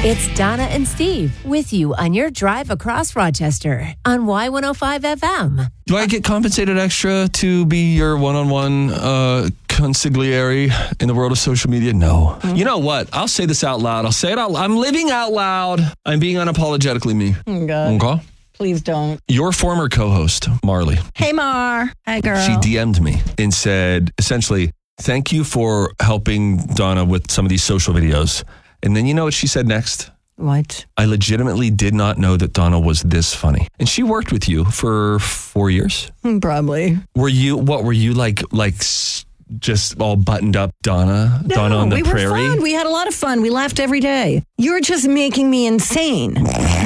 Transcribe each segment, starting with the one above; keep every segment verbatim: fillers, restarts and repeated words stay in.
It's Donna and Steve with you on your drive across Rochester on Y one oh five F M. Do I get compensated extra to be your one-on-one uh, consigliere in the world of social media? No. Mm-hmm. You know what? I'll say this out loud. I'll say it out loud. I'm living out loud. I'm being unapologetically me. Oh, God. Okay? Please don't. Your former co-host, Marley. Hey, Mar. Hi, girl. She D M'd me and said, essentially, thank you for helping Donna with some of these social videos. And then you know what she said next? What? I legitimately did not know that Donna was this funny. And she worked with you for four years? Probably. Were you, what, were you like, like just all buttoned up Donna? No, Donna on the we prairie? were fun. We had a lot of fun. We laughed every day. You're just making me insane.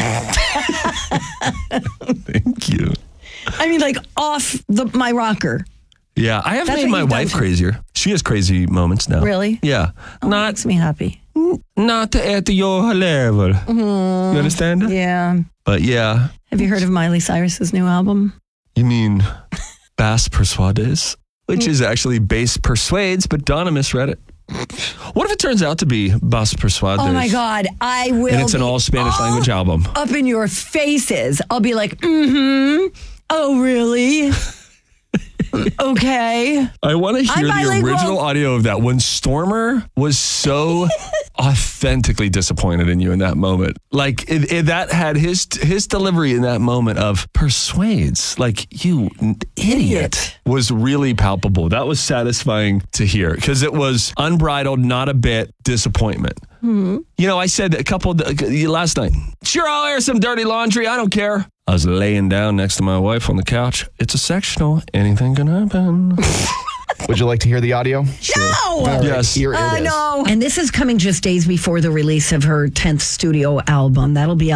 Thank you. I mean, like off the my rocker. Yeah, I have That's made what my you've wife done to- crazier. She has crazy moments now. Really? Yeah. Oh, not, makes me happy. not at your level. Mm-hmm. You understand? Yeah. But yeah. Have you heard of Miley Cyrus's new album? You mean Bass Persuades? Which is actually Bass Persuades, but Donna misread it. What if it turns out to be Bass Persuades? Oh my God, I will. And it's an all Spanish all language album. Up in your faces. I'll be like, mm-hmm. Oh, really? Okay. I want to hear I'm the bilingual. original audio of that when Stormer was so authentically disappointed in you in that moment. Like it, it, that had his his delivery in that moment of persuades, like you idiot, Idiot. was really palpable. That was satisfying to hear because it was unbridled, not a bit disappointment. Mm-hmm. You know, I said a couple of, last night, sure, I'll air some dirty laundry. I don't care. I was laying down next to my wife on the couch. It's a sectional. Anything can happen. Would you like to hear the audio? No! All right, Yes. here it I is. know. And this is coming just days before the release of her tenth studio album. That'll be